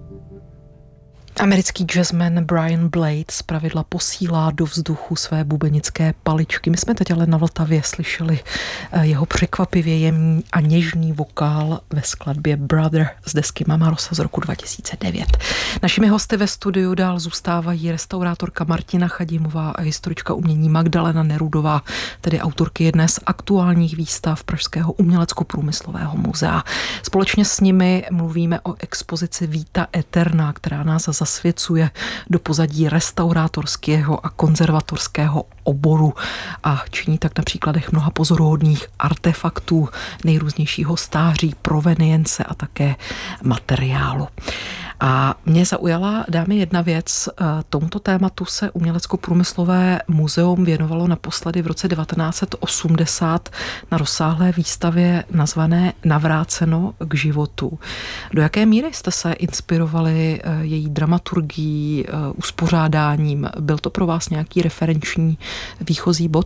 Americký jazzman Brian Blade zpravidla posílá do vzduchu své bubenické paličky. My jsme teď ale na Vltavě slyšeli jeho překvapivě jemný a něžný vokál ve skladbě Brother z desky Mama Rosa z roku 2009. Našimi hosty ve studiu dál zůstávají restaurátorka Martina Chadimová a historička umění Magdalena Nerudová, tedy autorky jedné z aktuálních výstav Pražského umělecko-průmyslového muzea. Společně s nimi mluvíme o expozici Vita Eterna, která nás zasvěcuje do pozadí restaurátorského a konzervatorského oboru a činí tak na příkladech mnoha pozoruhodných artefaktů, nejrůznějšího stáří, provenience a také materiálu. A mě zaujala, dámy, jedna věc. Tomuto tématu se Umělecko-průmyslové muzeum věnovalo naposledy v roce 1980 na rozsáhlé výstavě nazvané Navráceno k životu. Do jaké míry jste se inspirovali její dramaturgií, uspořádáním? Byl to pro vás nějaký referenční výchozí bod?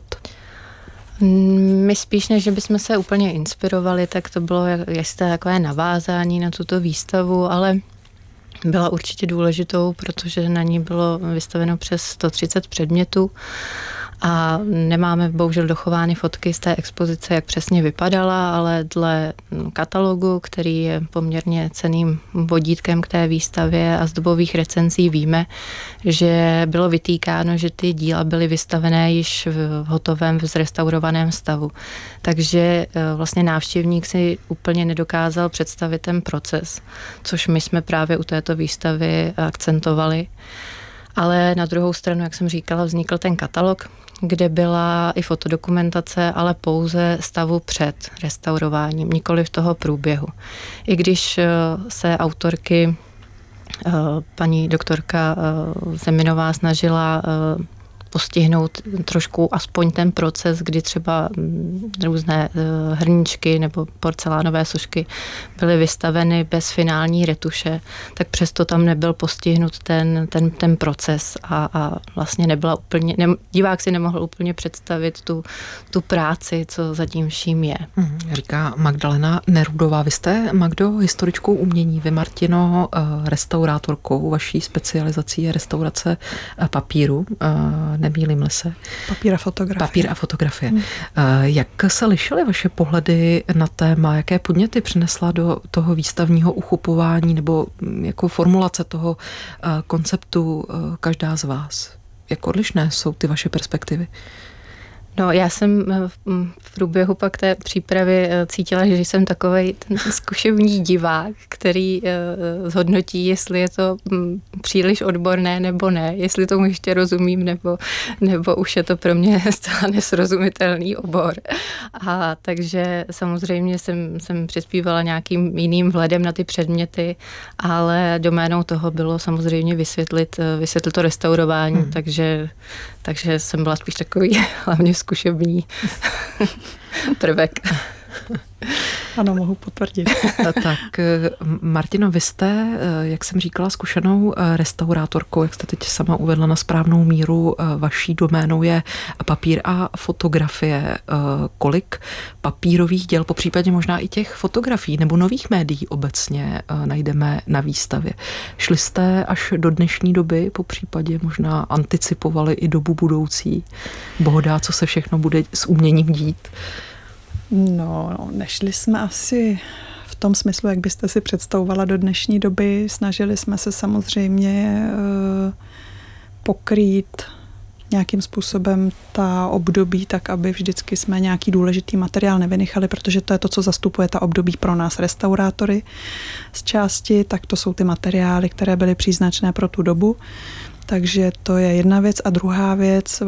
My spíš, než bychom se úplně inspirovali, tak to bylo jisté takové navázání na tuto výstavu, ale byla určitě důležitou, protože na ní bylo vystaveno přes 130 předmětů a nemáme bohužel dochovány fotky z té expozice, jak přesně vypadala, ale dle katalogu, který je poměrně cenným vodítkem k té výstavě a z dobových recenzí víme, že bylo vytýkáno, že ty díla byly vystavené již v hotovém, v zrestaurovaném stavu. Takže vlastně návštěvník si úplně nedokázal představit ten proces, což my jsme právě u této výstavy akcentovali. Ale na druhou stranu, jak jsem říkala, vznikl ten katalog, kde byla i fotodokumentace, ale pouze stavu před restaurováním, nikoli v toho průběhu. I když se autorky, paní doktorka Zeminová snažila postihnout trošku aspoň ten proces, kdy třeba různé hrníčky nebo porcelánové sošky byly vystaveny bez finální retuše, tak přesto tam nebyl postihnut ten proces a vlastně nebyla úplně, divák si nemohl úplně představit tu práci, co zatím vším je. Říká Magdalena Nerudová. Vy jste, Magdo, historičkou umění, vy, Martino, restaurátorkou. Vaší specializací je restaurace papíru. Nemýlím-li se? Papír a fotografie. Papír a fotografie. Jak se lišily vaše pohledy na téma? Jaké podněty přinesla do toho výstavního uchopování nebo jako formulace toho konceptu každá z vás? Jak odlišné jsou ty vaše perspektivy? No, já jsem v průběhu pak té přípravy cítila, že jsem takovej ten zkušební divák, který zhodnotí, jestli je to příliš odborné nebo ne, jestli tomu ještě rozumím, nebo už je to pro mě zcela nesrozumitelný obor. A takže samozřejmě jsem přispívala nějakým jiným vhledem na ty předměty, ale doménou toho bylo samozřejmě vysvětlit to restaurování, takže jsem byla spíš takový hlavně zkušební prvek. Ano, mohu potvrdit. Tak, Martino, vy jste, jak jsem říkala, zkušenou restaurátorkou, jak jste teď sama uvedla na správnou míru, vaší doménou je papír a fotografie. Kolik papírových děl, popřípadě možná i těch fotografií nebo nových médií obecně najdeme na výstavě? Šli jste až do dnešní doby, popřípadě možná anticipovali i dobu budoucí? Bohdá, co se všechno bude s uměním dít? No, nešli jsme asi v tom smyslu, jak byste si představovala do dnešní doby. Snažili jsme se samozřejmě pokrýt nějakým způsobem ta období, tak aby vždycky jsme nějaký důležitý materiál nevynechali, protože to je to, co zastupuje ta období pro nás restaurátory z části, tak to jsou ty materiály, které byly příznačné pro tu dobu. Takže to je jedna věc. A druhá věc,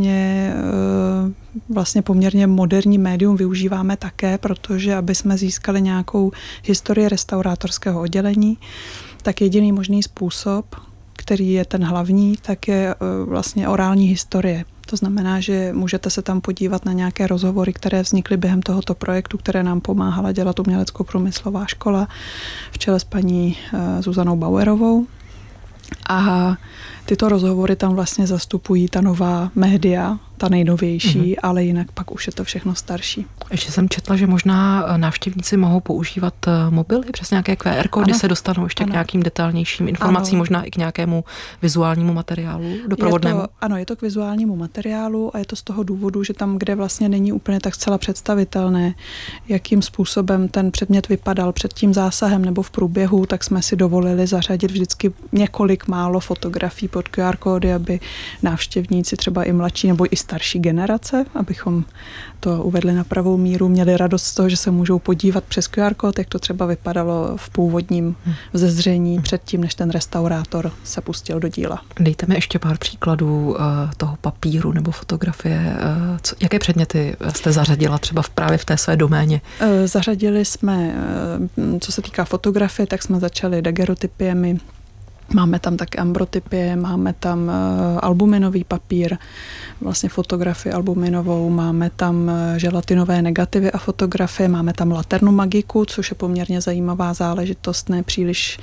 vlastně poměrně moderní médium využíváme také, protože aby jsme získali nějakou historii restaurátorského oddělení, tak jediný možný způsob, který je ten hlavní, tak je vlastně orální historie. To znamená, že můžete se tam podívat na nějaké rozhovory, které vznikly během tohoto projektu, které nám pomáhala dělat Umělecko-průmyslová škola v čele s paní Zuzanou Bauerovou. A tyto rozhovory tam vlastně zastupují ta nová média, ta nejnovější, ale jinak pak už je to všechno starší. Ještě jsem četla, že možná návštěvníci mohou používat mobily přes nějaké QR kódy, se dostanou ještě k nějakým detailnějším informacím, možná i k nějakému vizuálnímu materiálu doprovodnému. Je to k vizuálnímu materiálu a je to z toho důvodu, že tam, kde vlastně není úplně tak zcela představitelné, jakým způsobem ten předmět vypadal před tím zásahem nebo v průběhu, tak jsme si dovolili zařadit vždycky několik málo fotografií pod QR kódy, aby návštěvníci třeba i mladší nebo i starší generace, abychom to uvedli na pravou míru, měli radost z toho, že se můžou podívat přes QR kód, jak to třeba vypadalo v původním vzezření předtím, než ten restaurátor se pustil do díla. Dejte mi ještě pár příkladů toho papíru nebo fotografie. Jaké předměty jste zařadila třeba právě v té své doméně? Zařadili jsme, co se týká fotografie, tak jsme začali daguerreotypiemi. Máme tam také ambrotypie, máme tam albuminový papír, vlastně fotografii albuminovou, máme tam želatinové negativy a fotografie, máme tam laternu magiku, což je poměrně zajímavá záležitost, ne příliš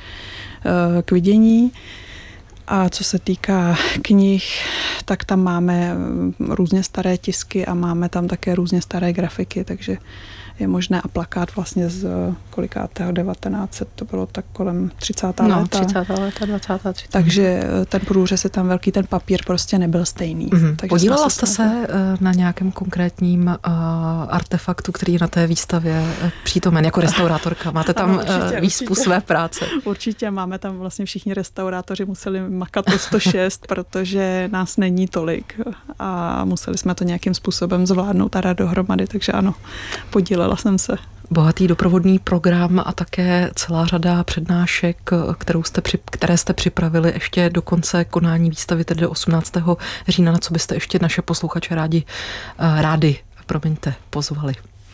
k vidění. A co se týká knih, tak tam máme různě staré tisky a máme tam také různě staré grafiky, takže je možné a plakát vlastně z kolikátého 1900, to bylo tak kolem 30. léta. 30. léta, 20. 30. Takže ten průřez je tam velký, ten papír prostě nebyl stejný. Podílela jste se na nějakém konkrétním artefaktu, který je na té výstavě přítomen jako restaurátorka? Máte tam výzpu své práce? Určitě, máme tam vlastně všichni restaurátoři museli makat o 106, protože nás není tolik a museli jsme to nějakým způsobem zvládnout a dát dohromady, takže ano, podílela jsem se. Bohatý doprovodný program a také celá řada přednášek, které jste připravili ještě do konce konání výstavy, tedy do 18. října, na co byste ještě naše posluchače rádi pozvali.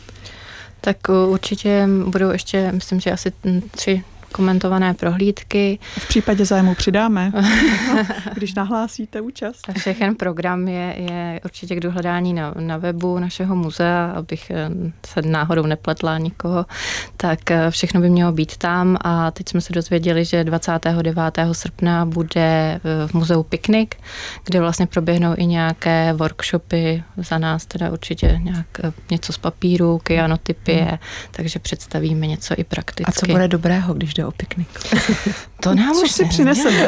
Tak určitě budou ještě, myslím, že asi 3 komentované prohlídky. V případě zájmu přidáme, když nahlásíte účast. Všechen program je určitě k dohledání na webu našeho muzea, abych se náhodou nepletla nikoho, tak všechno by mělo být tam a teď jsme se dozvěděli, že 29. srpna bude v muzeu piknik, kde vlastně proběhnou i nějaké workshopy za nás, teda určitě něco z papíru, kyanotypie, takže představíme něco i prakticky. A co bude dobrého, když jde o piknik? To nám už si přineseme.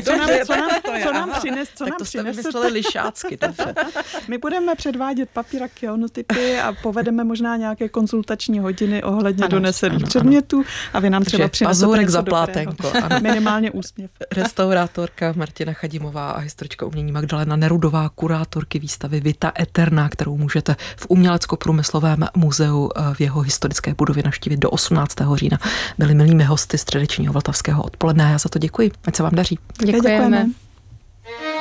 Co nám to jste přinese? vymysleli lišácky. My budeme předvádět papír a kyanotypy a povedeme možná nějaké konzultační hodiny ohledně donesených předmětů a vy nám třeba přinesete něco zaplátenko. Minimálně úsměv. Restaurátorka Martina Chadimová a historička umění Magdalena Nerudová, kurátorky výstavy Vita Eterna, kterou můžete v Umělecko-průmyslovém muzeu v jeho historické budově navštívit do 18. října. Byli milými hosty středečního vltavského odpoledne. Já za to děkuji. Ať se vám daří. Děkujeme.